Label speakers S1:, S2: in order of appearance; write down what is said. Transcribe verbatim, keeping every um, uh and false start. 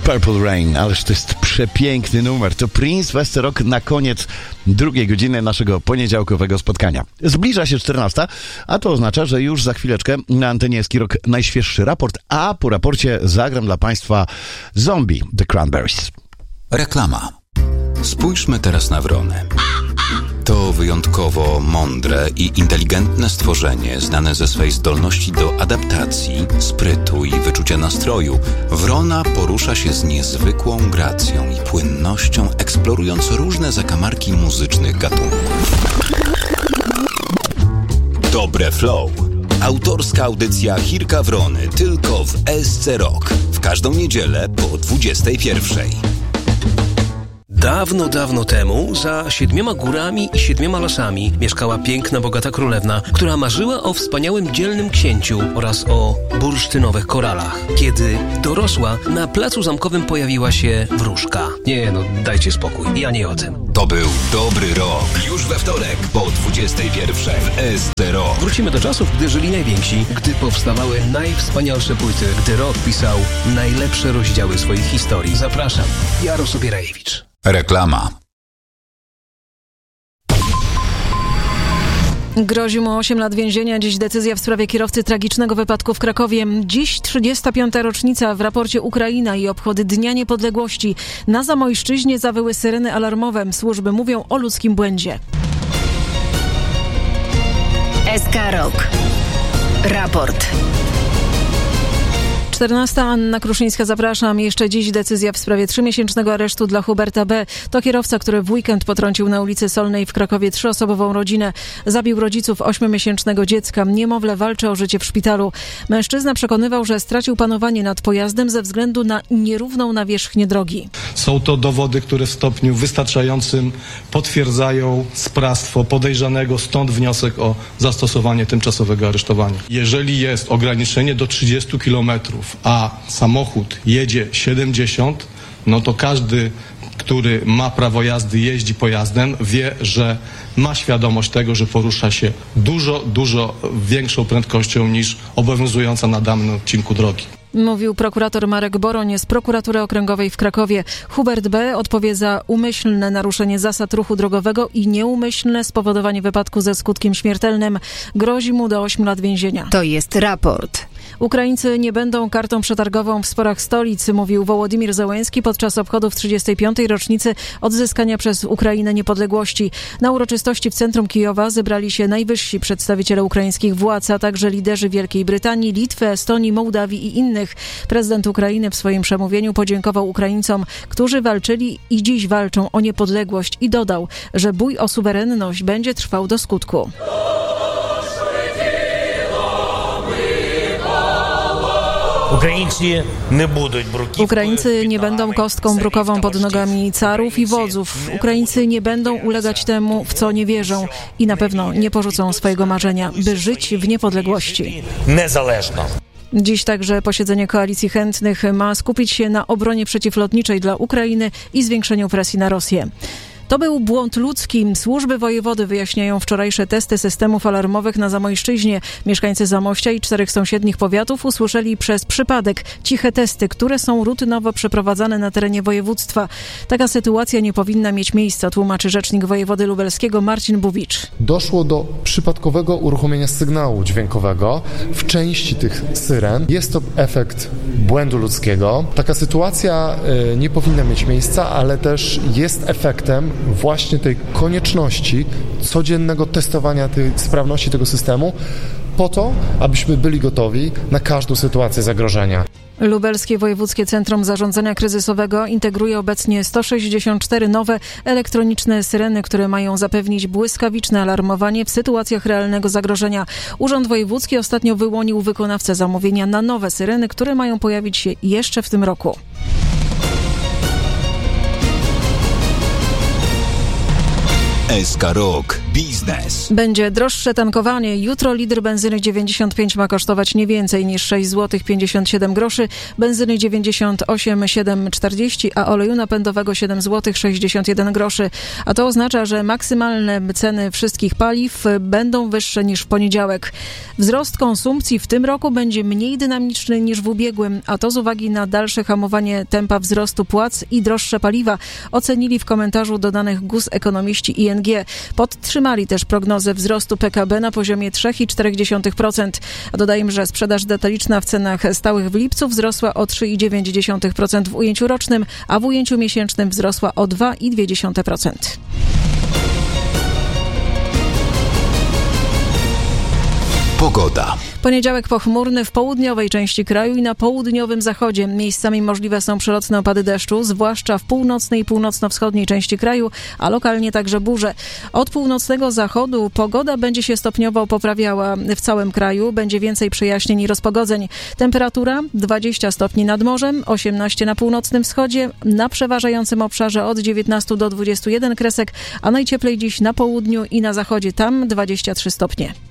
S1: Purple Rain, ależ to jest przepiękny numer. To Prince, Wester Rock na koniec drugiej godziny naszego poniedziałkowego spotkania. Zbliża się czternasta, a to oznacza, że już za chwileczkę na antenie Ski Rock najświeższy raport, a po raporcie zagram dla Państwa Zombie The Cranberries.
S2: Reklama. Spójrzmy teraz na wrony. To wyjątkowo mądre i inteligentne stworzenie, znane ze swej zdolności do adaptacji, sprytu i wyczucia nastroju. Wrona porusza się z niezwykłą gracją i płynnością, eksplorując różne zakamarki muzycznych gatunków. Dobre Flow. Autorska audycja Hirka Wrony tylko w S C Rock. W każdą niedzielę po dwudziestej pierwszej.
S3: Dawno, dawno temu, za siedmioma górami i siedmioma lasami mieszkała piękna, bogata królewna, która marzyła o wspaniałym, dzielnym księciu oraz o bursztynowych koralach. Kiedy dorosła, na placu zamkowym pojawiła się wróżka. Nie no, dajcie spokój, ja nie o tym.
S2: To był Dobry Rok. Już we wtorek po dwudziestej pierwszej w S C Rock.
S3: Wrócimy do czasów, gdy żyli najwięksi, gdy powstawały najwspanialsze płyty, gdy rock pisał najlepsze rozdziały swoich historii. Zapraszam, Jarosz Obierajewicz.
S2: Reklama.
S4: Grozi mu osiem lat więzienia. Dziś decyzja w sprawie kierowcy tragicznego wypadku w Krakowie. Dziś trzydziesta piąta rocznica. W raporcie Ukraina i obchody Dnia Niepodległości. Na Zamojszczyźnie zawyły syreny alarmowe. Służby mówią o ludzkim błędzie.
S5: S K Rock. Raport.
S4: czternasta. Anna Kruszyńska, zapraszam. Jeszcze dziś decyzja w sprawie trzymiesięcznego aresztu dla Huberta B. To kierowca, który w weekend potrącił na ulicy Solnej w Krakowie trzyosobową rodzinę. Zabił rodziców ośmiomiesięcznego dziecka. Niemowlę walczy o życie w szpitalu. Mężczyzna przekonywał, że stracił panowanie nad pojazdem ze względu na nierówną nawierzchnię drogi.
S6: Są to dowody, które w stopniu wystarczającym potwierdzają sprawstwo podejrzanego, stąd wniosek o zastosowanie tymczasowego aresztowania. Jeżeli jest ograniczenie do trzydziestu kilometrów, a samochód jedzie siedemdziesiąt, no to każdy, który ma prawo jazdy, jeździ pojazdem, wie, że ma świadomość tego, że porusza się dużo, dużo większą prędkością niż obowiązująca na danym odcinku drogi.
S4: Mówił prokurator Marek Boroń z Prokuratury Okręgowej w Krakowie. Hubert B. odpowie za umyślne naruszenie zasad ruchu drogowego i nieumyślne spowodowanie wypadku ze skutkiem śmiertelnym. Grozi mu do ośmiu lat więzienia.
S5: To jest raport.
S4: Ukraińcy nie będą kartą przetargową w sporach stolicy, mówił Wołodymyr Zełenski podczas obchodów trzydziestej piątej rocznicy odzyskania przez Ukrainę niepodległości. Na uroczystości w centrum Kijowa zebrali się najwyżsi przedstawiciele ukraińskich władz, a także liderzy Wielkiej Brytanii, Litwy, Estonii, Mołdawii i innych. Prezydent Ukrainy w swoim przemówieniu podziękował Ukraińcom, którzy walczyli i dziś walczą o niepodległość i dodał, że bój o suwerenność będzie trwał do skutku.
S7: Ukraińcy nie będą kostką brukową pod nogami carów i wodzów.
S4: Ukraińcy nie będą ulegać temu, w co nie wierzą i na pewno nie porzucą swojego marzenia, by żyć w niepodległości. Dziś także posiedzenie Koalicji Chętnych ma skupić się na obronie przeciwlotniczej dla Ukrainy i zwiększeniu presji na Rosję. To był błąd ludzki. Służby wojewody wyjaśniają wczorajsze testy systemów alarmowych na Zamojszczyźnie. Mieszkańcy Zamościa i czterech sąsiednich powiatów usłyszeli przez przypadek ciche testy, które są rutynowo przeprowadzane na terenie województwa. Taka sytuacja nie powinna mieć miejsca, tłumaczy rzecznik wojewody lubelskiego Marcin Buwicz.
S8: Doszło do przypadkowego uruchomienia sygnału dźwiękowego w części tych syren. Jest to efekt błędu ludzkiego. Taka sytuacja y, nie powinna mieć miejsca, ale też jest efektem właśnie tej konieczności codziennego testowania tej sprawności tego systemu po to, abyśmy byli gotowi na każdą sytuację zagrożenia.
S4: Lubelskie Wojewódzkie Centrum Zarządzania Kryzysowego integruje obecnie sto sześćdziesiąt cztery nowe elektroniczne syreny, które mają zapewnić błyskawiczne alarmowanie w sytuacjach realnego zagrożenia. Urząd Wojewódzki ostatnio wyłonił wykonawcę zamówienia na nowe syreny, które mają pojawić się jeszcze w tym roku.
S2: S K Rock. Biznes.
S4: Będzie droższe tankowanie. Jutro litr benzyny dziewięćdziesiąt pięć ma kosztować nie więcej niż sześć złotych pięćdziesiąt siedem groszy, benzyny dziewięćdziesiąt osiem siedem czterdzieści, a oleju napędowego siedem złotych sześćdziesiąt jeden groszy. A to oznacza, że maksymalne ceny wszystkich paliw będą wyższe niż w poniedziałek. Wzrost konsumpcji w tym roku będzie mniej dynamiczny niż w ubiegłym, a to z uwagi na dalsze hamowanie tempa wzrostu płac i droższe paliwa, ocenili w komentarzu do danych G U S ekonomiści I N G. Podtrzymali też prognozę wzrostu P K B na poziomie trzy przecinek cztery procent. A dodajmy, że sprzedaż detaliczna w cenach stałych w lipcu wzrosła o trzy przecinek dziewięć procent w ujęciu rocznym, a w ujęciu miesięcznym wzrosła o dwa przecinek dwa procent.
S2: Pogoda.
S4: Poniedziałek pochmurny w południowej części kraju i na południowym zachodzie. Miejscami możliwe są przelotne opady deszczu, zwłaszcza w północnej i północno-wschodniej części kraju, a lokalnie także burze. Od północnego zachodu pogoda będzie się stopniowo poprawiała w całym kraju. Będzie więcej przejaśnień i rozpogodzeń. Temperatura dwadzieścia stopni nad morzem, osiemnaście na północnym wschodzie, na przeważającym obszarze od dziewiętnastu do dwudziestu jeden kresek, a najcieplej dziś na południu i na zachodzie, tam dwadzieścia trzy stopnie.